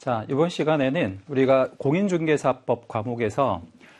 자, 이번 시간에는 우리가 공인중개사법 과목에서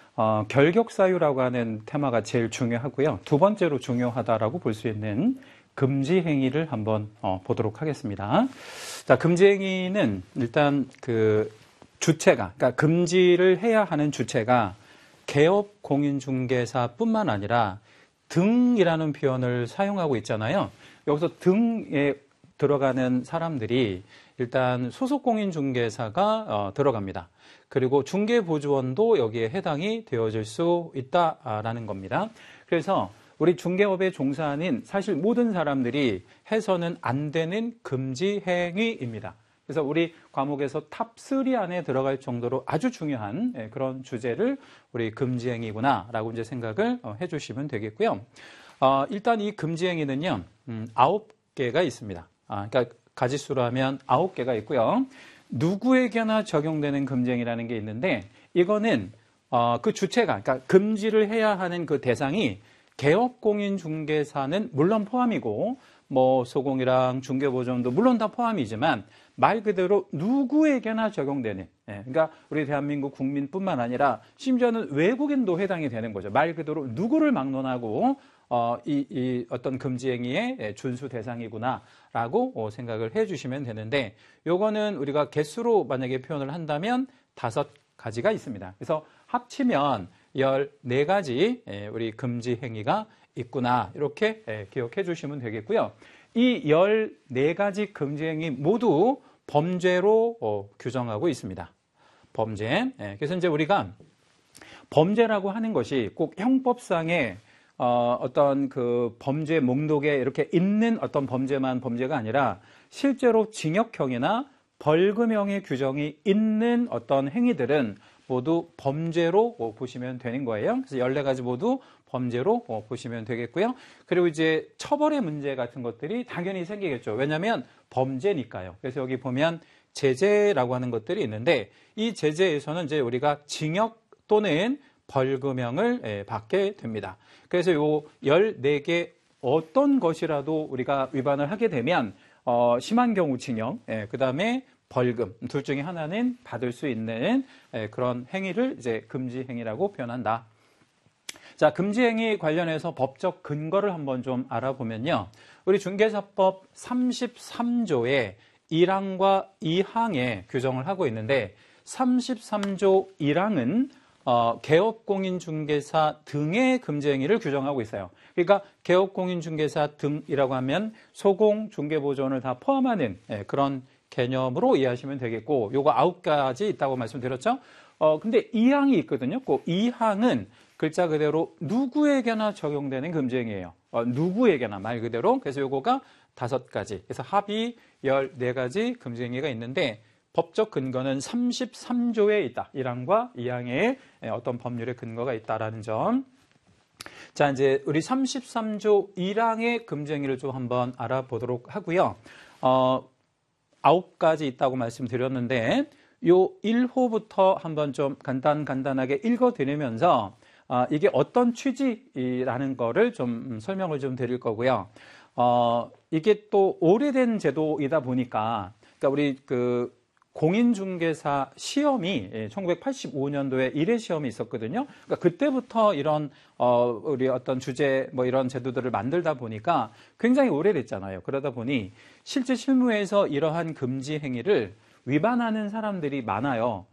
결격사유라고 하는 테마가 제일 중요하고요. 두 번째로 중요하다라고 볼 수 있는 금지행위를 한번 보도록 하겠습니다. 자, 금지행위는 일단 그 주체가, 그러니까 금지를 해야 하는 주체가 개업 공인중개사뿐만 아니라 등이라는 표현을 사용하고 있잖아요. 여기서 등에 들어가는 사람들이 일단 소속공인중개사가 들어갑니다. 그리고 중개보조원도 여기에 해당이 되어질 수 있다라는 겁니다. 그래서 우리 중개업에 종사하는 사실 모든 사람들이 해서는 안 되는 금지행위입니다. 그래서 우리 과목에서 탑3 안에 들어갈 정도로 아주 중요한 그런 주제를 우리 금지행위구나 라고 이제 생각을 해주시면 되겠고요. 일단 이 금지행위는요, 9개가 있습니다. 그러니까 가지수로 하면 9개가 있고요. 누구에게나 적용되는 금지행위라는 게 있는데, 이거는 그 주체가, 그러니까 금지를 해야 하는 그 대상이 개업공인중개사는 물론 포함이고, 뭐 소공이랑 중개보조원도 물론 다 포함이지만 말 그대로 누구에게나 적용되는, 그러니까 우리 대한민국 국민뿐만 아니라 심지어는 외국인도 해당이 되는 거죠. 말 그대로 누구를 막론하고 이 어떤 금지행위의 준수 대상이구나라고 생각을 해주시면 되는데, 요거는 우리가 개수로 만약에 표현을 한다면 5가지가 있습니다. 그래서 합치면 14가지 우리 금지행위가 있구나, 이렇게 기억해 주시면 되겠고요. 이 14가지 금지행위 모두 범죄로 규정하고 있습니다. 범죄. 그래서 이제 우리가 범죄라고 하는 것이 꼭 형법상의 어떤 그 범죄 목록에 이렇게 있는 어떤 범죄만 범죄가 아니라 실제로 징역형이나 벌금형의 규정이 있는 어떤 행위들은 모두 범죄로 보시면 되는 거예요. 그래서 14가지 모두 범죄로 보시면 되겠고요. 그리고 이제 처벌의 문제 같은 것들이 당연히 생기겠죠. 왜냐하면 범죄니까요. 그래서 여기 보면 제재라고 하는 것들이 있는데, 이 제재에서는 이제 우리가 징역 또는 벌금형을 받게 됩니다. 그래서 요 14개 어떤 것이라도 우리가 위반을 하게 되면 심한 경우 징역, 그 다음에 벌금, 둘 중에 하나는 받을 수 있는 그런 행위를 이제 금지행위라고 표현한다. 자, 금지행위 관련해서 법적 근거를 한번 좀 알아보면요. 우리 중개사법 33조의 1항과 2항에 규정을 하고 있는데, 33조 1항은 개업공인중개사 등의 금지행위를 규정하고 있어요. 그러니까 개업공인중개사 등이라고 하면 소공, 중개보조원을 다 포함하는 그런 개념으로 이해하시면 되겠고, 요거 9가지 있다고 말씀드렸죠. 근데 2항이 있거든요. 그 2항은 글자 그대로 누구에게나 적용되는 금지행위예요. 누구에게나 말 그대로. 그래서 요거가 5가지. 그래서 합이 14가지 금지행위가 있는데, 법적 근거는 33조에 있다. 1항과 2항에 어떤 법률의 근거가 있다라는 점. 자, 이제 우리 33조 1항의 금지행위를 좀 한번 알아보도록 하고요. 9가지 있다고 말씀드렸는데, 요 1호부터 한번 좀 간단하게 읽어드리면서 이게 어떤 취지라는 거를 좀 설명을 좀 드릴 거고요. 이게 또 오래된 제도이다 보니까, 그러니까 우리 그 공인중개사 시험이 1985년도에 1회 시험이 있었거든요. 그러니까 그때부터 이런 우리 어떤 주제 뭐 이런 제도들을 만들다 보니까 굉장히 오래됐잖아요. 그러다 보니 실제 실무에서 이러한 금지 행위를 위반하는 사람들이 많아요.